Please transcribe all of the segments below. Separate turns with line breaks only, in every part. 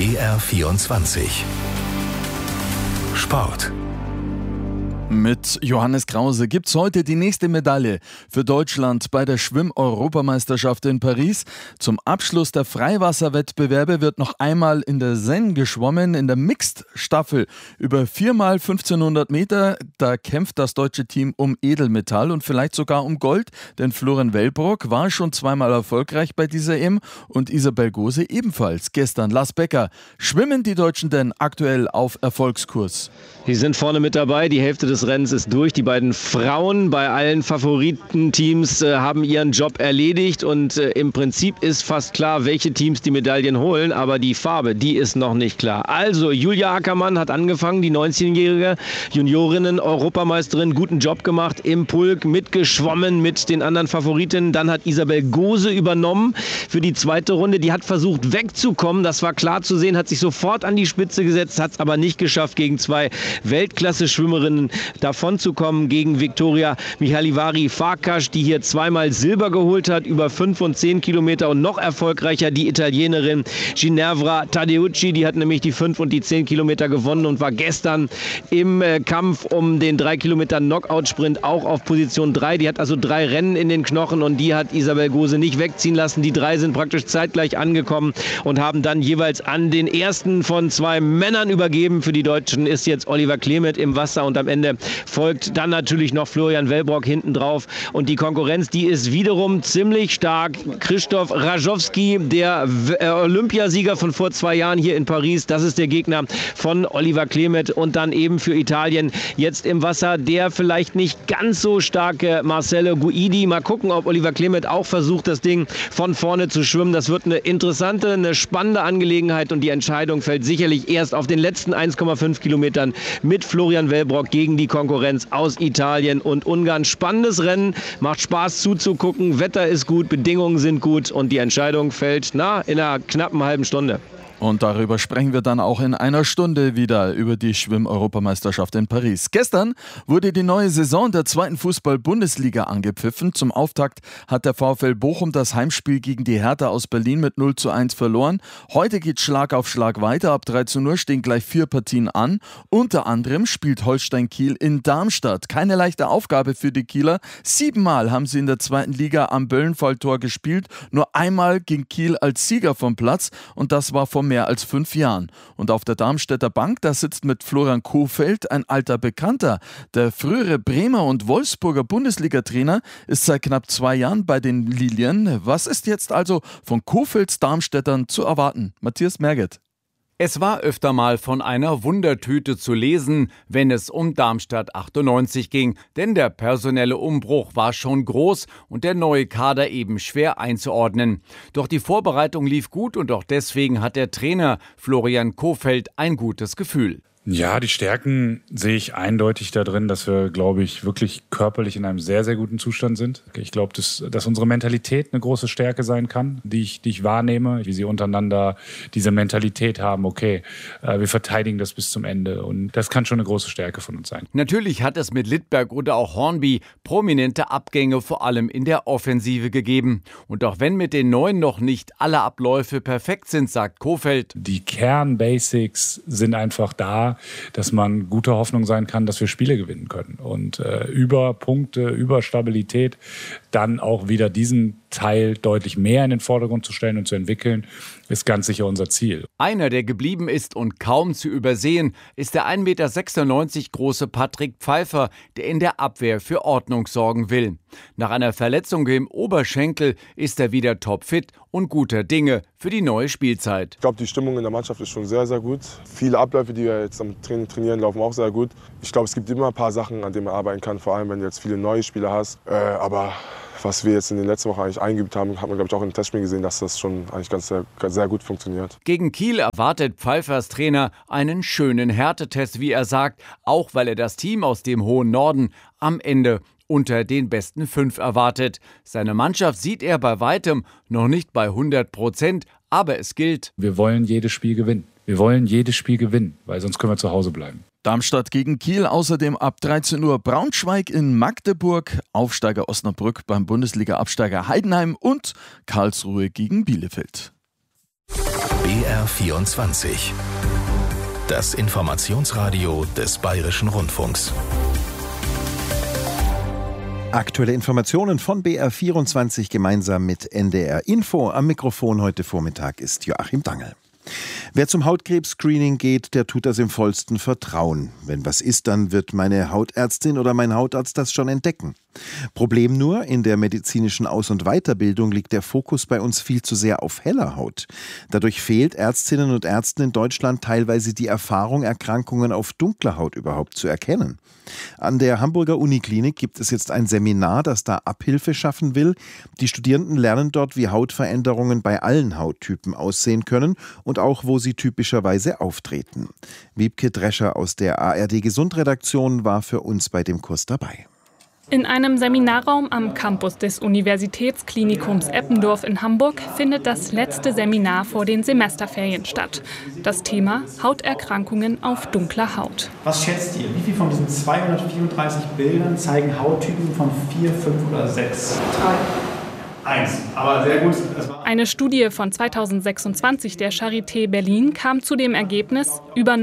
BR24 Sport.
Mit Johannes Krause gibt's heute die nächste Medaille für Deutschland bei der Schwimm-Europameisterschaft in Paris. Zum Abschluss der Freiwasserwettbewerbe wird noch einmal in der Seine geschwommen, in der Mixed-Staffel über 4x1500 Meter. Da kämpft das deutsche Team um Edelmetall und vielleicht sogar um Gold, denn Florian Wellbrock war schon zweimal erfolgreich bei dieser EM und Isabel Gose ebenfalls. Gestern Lars Becker. Schwimmen die Deutschen denn aktuell auf Erfolgskurs?
Die sind vorne mit dabei, die Hälfte des Rennens ist durch. Die beiden Frauen bei allen Favoritenteams haben ihren Job erledigt und im Prinzip ist fast klar, welche Teams die Medaillen holen, aber die Farbe, die ist noch nicht klar. Also Julia Ackermann hat angefangen, die 19-jährige Juniorinnen-Europameisterin, guten Job gemacht, im Pulk mitgeschwommen mit den anderen Favoritinnen. Dann hat Isabel Gose übernommen für die zweite Runde. Die hat versucht wegzukommen, das war klar zu sehen, hat sich sofort an die Spitze gesetzt, hat es aber nicht geschafft, gegen zwei Weltklasse-Schwimmerinnen davonzukommen, gegen Viktoria Mihalivari-Farkas, die hier zweimal Silber geholt hat, über 5 und 10 Kilometer, und noch erfolgreicher die Italienerin Ginevra Tadeucci, die hat nämlich die 5 und die 10 Kilometer gewonnen und war gestern im Kampf um den 3 Kilometer Knockout-Sprint auch auf Position 3. Die hat also 3 Rennen in den Knochen und die hat Isabel Gose nicht wegziehen lassen. Die 3 sind praktisch zeitgleich angekommen und haben dann jeweils an den ersten von 2 Männern übergeben. Für die Deutschen ist jetzt Oliver Klemet im Wasser und am Ende folgt dann natürlich noch Florian Wellbrock hinten drauf. Und die Konkurrenz, die ist wiederum ziemlich stark. Krzysztof Rajowski, der Olympiasieger von vor 2 Jahren hier in Paris, das ist der Gegner von Oliver Klemet. Und dann eben für Italien jetzt im Wasser der vielleicht nicht ganz so starke Marcelo Guidi. Mal gucken, ob Oliver Klemet auch versucht, das Ding von vorne zu schwimmen. Das wird eine interessante, eine spannende Angelegenheit und die Entscheidung fällt sicherlich erst auf den letzten 1,5 Kilometern mit Florian Wellbrock gegen die Konkurrenz aus Italien und Ungarn. Spannendes Rennen, macht Spaß zuzugucken, Wetter ist gut, Bedingungen sind gut und die Entscheidung fällt in einer knappen halben Stunde.
Und darüber sprechen wir dann auch in einer Stunde wieder über die Schwimm-Europameisterschaft in Paris. Gestern wurde die neue Saison der 2. Fußball-Bundesliga angepfiffen. Zum Auftakt hat der VfL Bochum das Heimspiel gegen die Hertha aus Berlin mit 0:1 verloren. Heute geht Schlag auf Schlag weiter. Ab 13 Uhr stehen gleich 4 Partien an. Unter anderem spielt Holstein Kiel in Darmstadt. Keine leichte Aufgabe für die Kieler. 7-mal haben sie in der 2. Liga am Böllenfalltor gespielt. Nur einmal ging Kiel als Sieger vom Platz und das war vor mehr als 5 Jahren. Und auf der Darmstädter Bank, da sitzt mit Florian Kohfeldt ein alter Bekannter. Der frühere Bremer und Wolfsburger Bundesliga-Trainer ist seit knapp 2 Jahren bei den Lilien. Was ist jetzt also von Kohfeldts Darmstädtern zu erwarten? Matthias Merget.
Es war öfter mal von einer Wundertüte zu lesen, wenn es um Darmstadt 98 ging, denn der personelle Umbruch war schon groß und der neue Kader eben schwer einzuordnen. Doch die Vorbereitung lief gut und auch deswegen hat der Trainer Florian Kohfeldt ein gutes Gefühl.
Ja, die Stärken sehe ich eindeutig da drin, dass wir, glaube ich, wirklich körperlich in einem sehr, sehr guten Zustand sind. Ich glaube, dass unsere Mentalität eine große Stärke sein kann, die ich wahrnehme, wie sie untereinander diese Mentalität haben, okay, wir verteidigen das bis zum Ende und das kann schon eine große Stärke von uns sein.
Natürlich hat es mit Littberg oder auch Hornby prominente Abgänge vor allem in der Offensive gegeben. Und auch wenn mit den Neuen noch nicht alle Abläufe perfekt sind, sagt Kohfeldt.
Die Kernbasics sind einfach da, dass man guter Hoffnung sein kann, dass wir Spiele gewinnen können. Und über Punkte, über Stabilität dann auch wieder diesen Teil deutlich mehr in den Vordergrund zu stellen und zu entwickeln, ist ganz sicher unser Ziel.
Einer, der geblieben ist und kaum zu übersehen, ist der 1,96 Meter große Patrick Pfeiffer, der in der Abwehr für Ordnung sorgen will. Nach einer Verletzung im Oberschenkel ist er wieder topfit und guter Dinge für die neue Spielzeit.
Ich glaube, die Stimmung in der Mannschaft ist schon sehr, sehr gut. Viele Abläufe, die wir jetzt am Trainieren laufen, auch sehr gut. Ich glaube, es gibt immer ein paar Sachen, an denen man arbeiten kann, vor allem wenn du jetzt viele neue Spieler hast. Aber was wir jetzt in den letzten Wochen eigentlich eingeübt haben, hat man, glaube ich, auch im Testspiel gesehen, dass das schon eigentlich sehr gut funktioniert.
Gegen Kiel erwartet Pfeiffers Trainer einen schönen Härtetest, wie er sagt, auch weil er das Team aus dem hohen Norden am Ende unter den besten 5 erwartet. Seine Mannschaft sieht er bei weitem noch nicht bei 100%, aber es gilt:
Wir wollen jedes Spiel gewinnen. Wir wollen jedes Spiel gewinnen, weil sonst können wir zu Hause bleiben.
Darmstadt gegen Kiel, außerdem ab 13 Uhr Braunschweig in Magdeburg, Aufsteiger Osnabrück beim Bundesliga-Absteiger Heidenheim und Karlsruhe gegen Bielefeld.
BR BR24. Das Informationsradio des Bayerischen Rundfunks.
Aktuelle Informationen von BR24 gemeinsam mit NDR Info. Am Mikrofon heute Vormittag ist Joachim Dangel. Wer zum Hautkrebs-Screening geht, der tut das im vollsten Vertrauen. Wenn was ist, dann wird meine Hautärztin oder mein Hautarzt das schon entdecken. Problem nur, in der medizinischen Aus- und Weiterbildung liegt der Fokus bei uns viel zu sehr auf heller Haut. Dadurch fehlt Ärztinnen und Ärzten in Deutschland teilweise die Erfahrung, Erkrankungen auf dunkler Haut überhaupt zu erkennen. An der Hamburger Uniklinik gibt es jetzt ein Seminar, das da Abhilfe schaffen will. Die Studierenden lernen dort, wie Hautveränderungen bei allen Hauttypen aussehen können und auch, wo sie typischerweise auftreten. Wiebke Drescher aus der ARD-Gesundredaktion war für uns bei dem Kurs dabei.
In einem Seminarraum am Campus des Universitätsklinikums Eppendorf in Hamburg findet das letzte Seminar vor den Semesterferien statt. Das Thema: Hauterkrankungen auf dunkler Haut.
Was schätzt ihr? Wie viele von diesen 234 Bildern zeigen Hauttypen von 4, 5 oder 6? 3. 1. Aber sehr gut.
Eine Studie von 2026 der Charité Berlin kam zu dem Ergebnis, über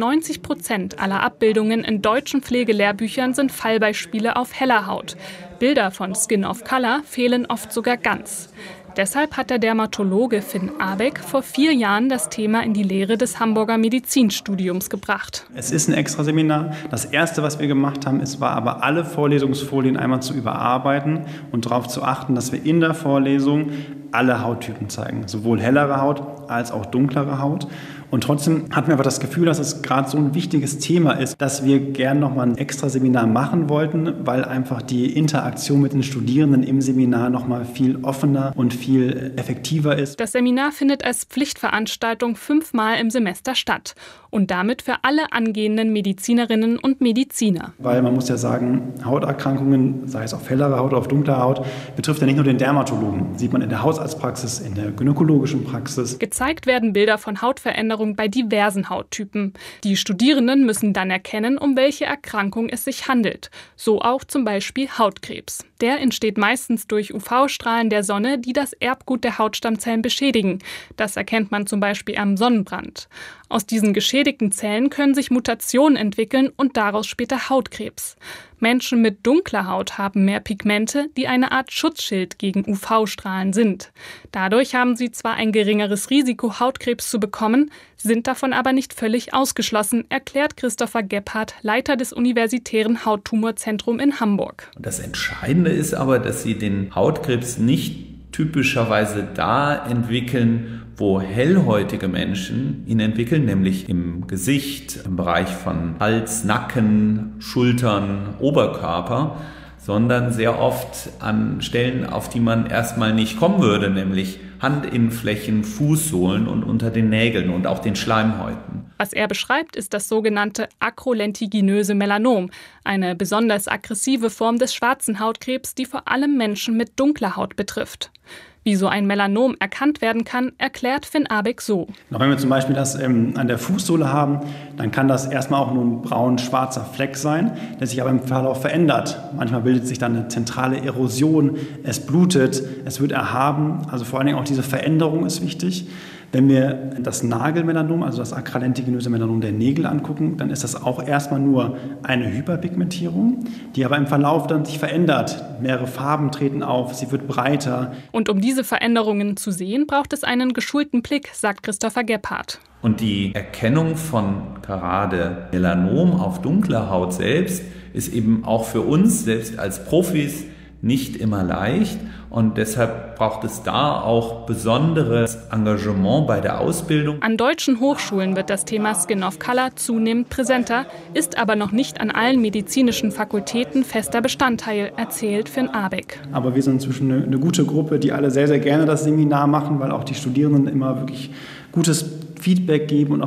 90% aller Abbildungen in deutschen Pflegelehrbüchern sind Fallbeispiele auf heller Haut. Bilder von Skin of Color fehlen oft sogar ganz. Deshalb hat der Dermatologe Finn Abeck vor 4 Jahren das Thema in die Lehre des Hamburger Medizinstudiums gebracht.
Es ist ein Extraseminar. Das Erste, was wir gemacht haben, war aber alle Vorlesungsfolien einmal zu überarbeiten und darauf zu achten, dass wir in der Vorlesung alle Hauttypen zeigen. Sowohl hellere Haut als auch dunklere Haut. Und trotzdem hatten wir aber das Gefühl, dass es gerade so ein wichtiges Thema ist, dass wir gern nochmal ein extra Seminar machen wollten, weil einfach die Interaktion mit den Studierenden im Seminar nochmal viel offener und viel effektiver ist.
Das Seminar findet als Pflichtveranstaltung 5-mal im Semester statt und damit für alle angehenden Medizinerinnen und Mediziner.
Weil man muss ja sagen, Hauterkrankungen, sei es auf hellerer Haut oder auf dunkler Haut, betrifft ja nicht nur den Dermatologen. Sieht man in der Hausarztpraxis, in der gynäkologischen Praxis.
Gezeigt werden Bilder von Hautveränderungen bei diversen Hauttypen. Die Studierenden müssen dann erkennen, um welche Erkrankung es sich handelt. So auch zum Beispiel Hautkrebs. Der entsteht meistens durch UV-Strahlen der Sonne, die das Erbgut der Hautstammzellen beschädigen. Das erkennt man zum Beispiel am Sonnenbrand. Aus diesen geschädigten Zellen können sich Mutationen entwickeln und daraus später Hautkrebs. Menschen mit dunkler Haut haben mehr Pigmente, die eine Art Schutzschild gegen UV-Strahlen sind. Dadurch haben sie zwar ein geringeres Risiko, Hautkrebs zu bekommen, sind davon aber nicht völlig ausgeschlossen, erklärt Christopher Gebhardt, Leiter des Universitären Hauttumorzentrums in Hamburg.
Das Entscheidende ist aber, dass sie den Hautkrebs nicht typischerweise da entwickeln, wo hellhäutige Menschen ihn entwickeln, nämlich im Gesicht, im Bereich von Hals, Nacken, Schultern, Oberkörper, sondern sehr oft an Stellen, auf die man erstmal nicht kommen würde, nämlich Handinnenflächen, Fußsohlen und unter den Nägeln und auch den Schleimhäuten.
Was er beschreibt, ist das sogenannte akrolentiginöse Melanom, eine besonders aggressive Form des schwarzen Hautkrebs, die vor allem Menschen mit dunkler Haut betrifft. Wie so ein Melanom erkannt werden kann, erklärt Finn Abeck so.
Wenn wir zum Beispiel das an der Fußsohle haben, dann kann das erstmal auch nur ein braun-schwarzer Fleck sein, der sich aber im Verlauf verändert. Manchmal bildet sich dann eine zentrale Erosion, es blutet, es wird erhaben. Also vor allen Dingen auch diese Veränderung ist wichtig. Wenn wir das Nagelmelanom, also das akralentiginöse Melanom der Nägel angucken, dann ist das auch erstmal nur eine Hyperpigmentierung, die aber im Verlauf dann sich verändert. Mehrere Farben treten auf, sie wird breiter.
Und um diese Veränderungen zu sehen, braucht es einen geschulten Blick, sagt Christopher Gebhardt.
Und die Erkennung von gerade Melanom auf dunkler Haut selbst ist eben auch für uns, selbst als Profis, nicht immer leicht. Und deshalb braucht es da auch besonderes Engagement bei der Ausbildung.
An deutschen Hochschulen wird das Thema Skin of Color zunehmend präsenter, ist aber noch nicht an allen medizinischen Fakultäten fester Bestandteil, erzählt Finn Abeck.
Aber wir sind inzwischen eine gute Gruppe, die alle sehr, sehr gerne das Seminar machen, weil auch die Studierenden immer wirklich gutes Feedback geben und